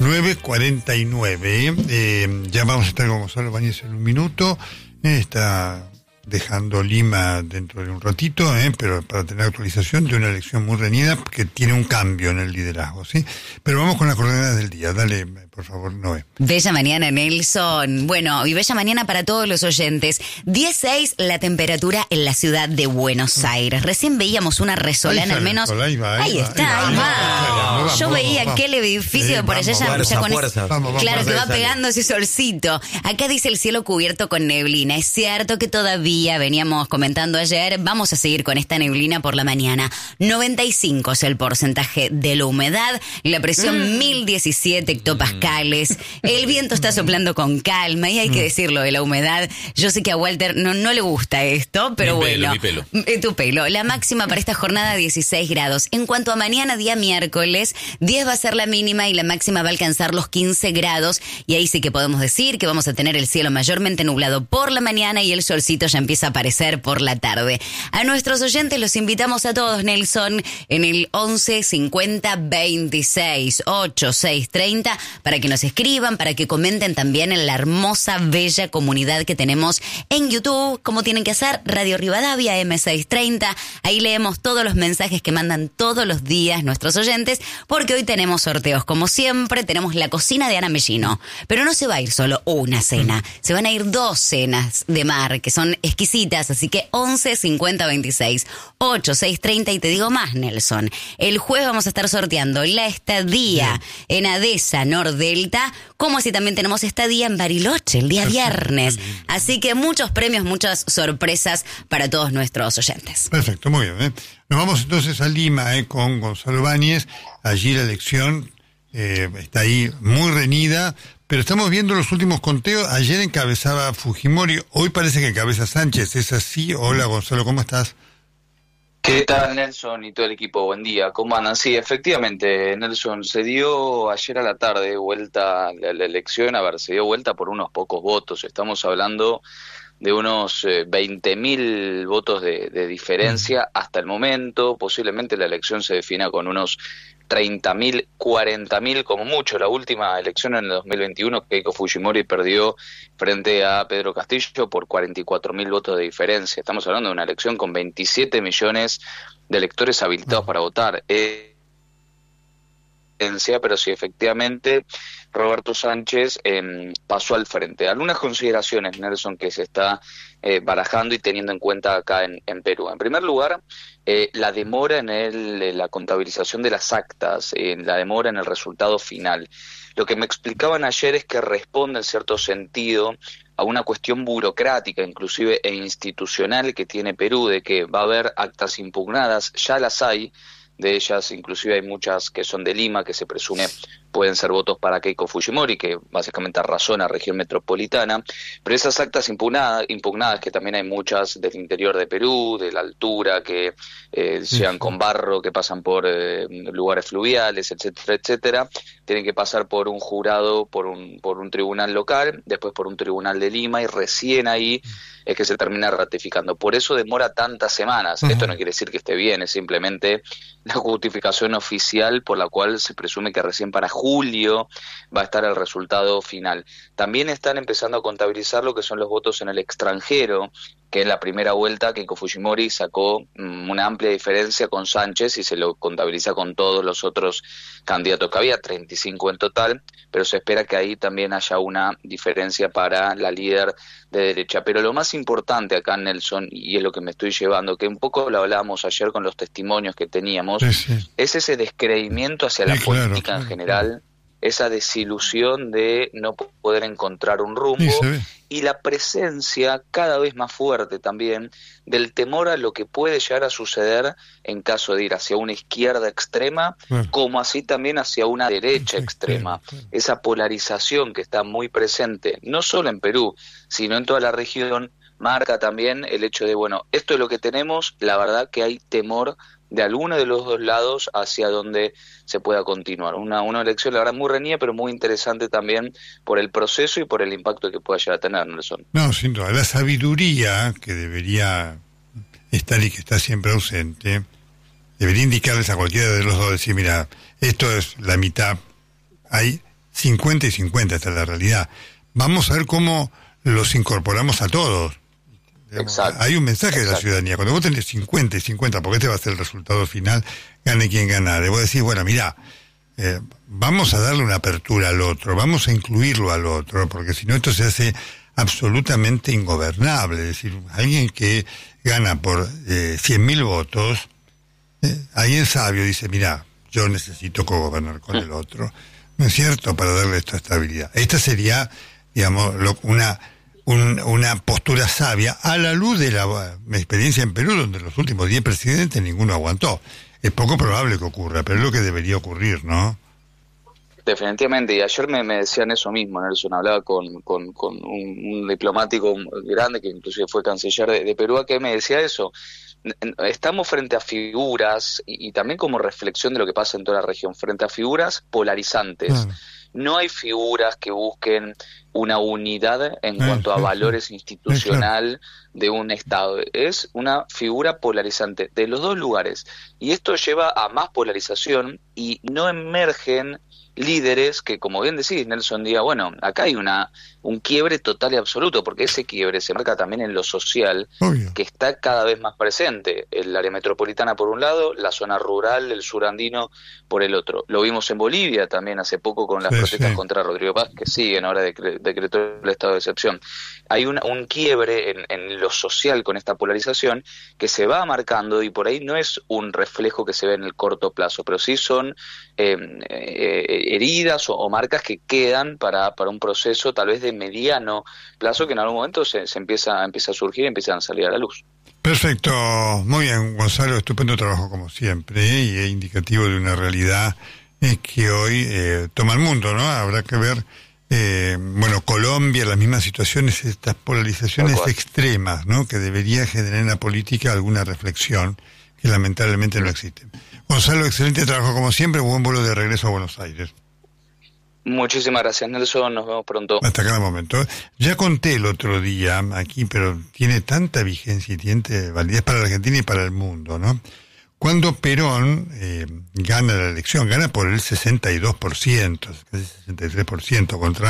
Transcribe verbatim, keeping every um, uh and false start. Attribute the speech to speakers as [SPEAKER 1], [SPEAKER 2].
[SPEAKER 1] nueve cuarenta y nueve. Eh, ya vamos a estar con Gonzalo Báñez en un minuto. Eh, está dejando Lima dentro de un ratito, eh, pero para tener actualización de una elección muy reñida que tiene un cambio en el liderazgo, ¿sí? Pero vamos con las coordenadas del día. Dale, por favor, Noé.
[SPEAKER 2] Bella mañana, Nelson. Bueno, y bella mañana para todos los oyentes. diez seis la temperatura en la ciudad de Buenos Aires. Recién veíamos una resolana, al menos.
[SPEAKER 1] Sol, ahí va, ahí,
[SPEAKER 2] ahí
[SPEAKER 1] va,
[SPEAKER 2] está, ahí va.
[SPEAKER 1] va. Vamos,
[SPEAKER 2] Yo
[SPEAKER 1] vamos,
[SPEAKER 2] veía
[SPEAKER 1] vamos.
[SPEAKER 2] aquel edificio
[SPEAKER 1] Sí,
[SPEAKER 2] por allá
[SPEAKER 1] vamos,
[SPEAKER 2] ya,
[SPEAKER 1] fuerza,
[SPEAKER 2] ya con
[SPEAKER 3] fuerza.
[SPEAKER 2] ese-
[SPEAKER 1] Vamos, vamos,
[SPEAKER 2] claro, que va
[SPEAKER 3] sale.
[SPEAKER 2] pegando ese solcito. Acá dice el cielo cubierto con neblina. Es cierto que todavía veníamos comentando ayer, vamos a seguir con esta neblina por la mañana. noventa y cinco es el porcentaje de la humedad, la presión mil diecisiete hectopascales. El viento está soplando con calma y hay que decirlo de la humedad. Yo sé que a Walter no, no le gusta esto, pero
[SPEAKER 3] Mi pelo,
[SPEAKER 2] bueno.
[SPEAKER 3] mi pelo.
[SPEAKER 2] Eh, Tu pelo. La máxima para esta jornada dieciséis grados. En cuanto a mañana, día miércoles, diez va a ser la mínima y la máxima va a alcanzar los quince grados. Y ahí sí que podemos decir que vamos a tener el cielo mayormente nublado por la mañana y el solcito ya empieza a aparecer por la tarde. A nuestros oyentes los invitamos a todos, Nelson, en el once cincuenta veintiséis ochenta y seis treinta para que nos escriban, para que comenten también en la hermosa, bella comunidad que tenemos en YouTube, como tienen que hacer, Radio Rivadavia eme seiscientos treinta. Ahí leemos todos los mensajes que mandan todos los días nuestros oyentes, porque hoy tenemos sorteos, como siempre. Tenemos la cocina de Ana Mellino, pero no se va a ir solo una cena, se van a ir dos cenas de mar, que son exquisitas, así que once cincuenta veintiséis ochenta y seis treinta. Y te digo más, Nelson, el jueves vamos a estar sorteando la estadía en Adesa Nordelta, como así también tenemos estadía en Bariloche el día viernes. Así que muchos premios, muchas sorpresas para todos nuestros oyentes.
[SPEAKER 1] Perfecto, muy bien. ¿eh? Nos vamos entonces a Lima eh, con Gonzalo Báñez. Allí la elección eh, está ahí muy reñida, pero estamos viendo los últimos conteos. Ayer encabezaba Fujimori, hoy parece que encabeza Sánchez. ¿Es así? Hola, Gonzalo, ¿cómo estás?
[SPEAKER 4] ¿Qué tal, Nelson y todo el equipo? Buen día, ¿cómo andan? Sí, efectivamente, Nelson, se dio ayer a la tarde vuelta la, la elección, a ver, se dio vuelta por unos pocos votos, estamos hablando de unos eh, veinte mil votos de, de diferencia hasta el momento. Posiblemente la elección se defina con unos treinta mil, cuarenta mil como mucho. La última elección en el dos mil veintiuno, Keiko Fujimori perdió frente a Pedro Castillo por cuarenta y cuatro mil votos de diferencia. Estamos hablando de una elección con veintisiete millones de electores habilitados para votar. Eh, pero sí, efectivamente Roberto Sánchez eh, pasó al frente. Algunas consideraciones, Nelson, que se está eh, barajando y teniendo en cuenta acá en, en Perú. En primer lugar, eh, la demora en el, la contabilización de las actas, eh, la demora en el resultado final. Lo que me explicaban ayer es que responde en cierto sentido a una cuestión burocrática, inclusive e institucional, que tiene Perú, de que va a haber actas impugnadas, ya las hay. De ellas, inclusive hay muchas que son de Lima, que se presume pueden ser votos para Keiko Fujimori, que básicamente arrasó a región metropolitana, pero esas actas impugnadas, impugnadas, que también hay muchas del interior de Perú, de la altura, que eh, llegan con barro, que pasan por eh, lugares fluviales, etcétera, etcétera, tienen que pasar por un jurado, por un, por un tribunal local, después por un tribunal de Lima, y recién ahí es que se termina ratificando. Por eso demora tantas semanas. Uh-huh. Esto no quiere decir que esté bien, es simplemente la justificación oficial por la cual se presume que recién para julio va a estar el resultado final. También están empezando a contabilizar lo que son los votos en el extranjero, que en la primera vuelta Keiko Fujimori sacó um, una amplia diferencia con Sánchez y se lo contabiliza con todos los otros candidatos que había, treinta y cinco en total, pero se espera que ahí también haya una diferencia para la líder de derecha. Pero lo más importante acá, Nelson, y es lo que me estoy llevando, que un poco lo hablábamos ayer con los testimonios que teníamos, sí, sí. es ese descreimiento hacia sí, la claro, política claro, en general, claro. esa desilusión de no poder encontrar un rumbo, sí, y la presencia cada vez más fuerte también del temor a lo que puede llegar a suceder en caso de ir hacia una izquierda extrema, claro. como así también hacia una derecha sí, extrema. Claro, claro. Esa polarización que está muy presente, no solo en Perú, sino en toda la región, marca también el hecho de, bueno, esto es lo que tenemos, la verdad que hay temor de alguno de los dos lados hacia donde se pueda continuar. Una, una elección, la verdad, muy reñida, pero muy interesante también por el proceso y por el impacto que pueda llegar a tener, Nelson.
[SPEAKER 1] No, sin duda, la sabiduría que debería estar y que está siempre ausente, debería indicarles a cualquiera de los dos, decir, mira, esto es la mitad, hay cincuenta y cincuenta, esta es la realidad. Vamos a ver cómo los incorporamos a todos.
[SPEAKER 4] Exacto.
[SPEAKER 1] Hay un mensaje
[SPEAKER 4] Exacto.
[SPEAKER 1] de la ciudadanía. Cuando vos tenés cincuenta y cincuenta, porque este va a ser el resultado final, gane quien ganare, vos decís, bueno, mirá, eh, vamos a darle una apertura al otro, vamos a incluirlo al otro, porque si no esto se hace absolutamente ingobernable. Es decir, alguien que gana por eh, cien mil votos, eh, alguien sabio dice, mirá, yo necesito cogobernar con el otro, ¿no es cierto?, para darle esta estabilidad. Esta sería, digamos, lo, una... Un, una postura sabia a la luz de la mi experiencia en Perú, donde los últimos diez presidentes ninguno aguantó. Es poco probable que ocurra, pero es lo que debería ocurrir, ¿no?
[SPEAKER 4] Definitivamente, y ayer me, me decían eso mismo, Nelson, hablaba con, con, con un, un diplomático grande que inclusive fue canciller de, de Perú, que me decía eso. Estamos frente a figuras, y, y también como reflexión de lo que pasa en toda la región, frente a figuras polarizantes. Ah. No hay figuras que busquen una unidad en ah, cuanto a sí, valores sí. institucional sí, de un Estado. Es una figura polarizante de los dos lugares. Y esto lleva a más polarización y no emergen líderes que, como bien decís, Nelson, diga, bueno, acá hay una un quiebre total y absoluto, porque ese quiebre se marca también en lo social, Obvio. que está cada vez más presente. El área metropolitana por un lado, la zona rural, el sur andino por el otro. Lo vimos en Bolivia también hace poco con las sí, protestas sí. contra Rodrigo Paz, que siguen ahora decre- decretó el estado de excepción. Hay una, un quiebre en, en lo social con esta polarización que se va marcando, y por ahí no es un reflejo que se ve en el corto plazo, pero sí son eh, eh, heridas o, o marcas que quedan para, para un proceso tal vez de mediano plazo que en algún momento se, se empieza, empieza a surgir y empiezan a salir a la luz.
[SPEAKER 1] Perfecto, muy bien, Gonzalo, estupendo trabajo como siempre, ¿eh? Y es indicativo de una realidad eh, que hoy eh, toma el mundo, ¿no? Habrá que ver, eh, bueno, Colombia, las mismas situaciones, estas polarizaciones extremas, ¿no? Que debería generar en la política alguna reflexión que lamentablemente no existe. Gonzalo, excelente trabajo como siempre, buen vuelo de regreso a Buenos Aires.
[SPEAKER 4] Muchísimas gracias, Nelson, nos vemos pronto.
[SPEAKER 1] Hasta cada momento. Ya conté el otro día aquí, pero tiene tanta vigencia y tiene validez para la Argentina y para el mundo, ¿no? Cuando Perón eh, gana la elección, gana por el sesenta y dos por ciento, casi sesenta y tres por ciento contra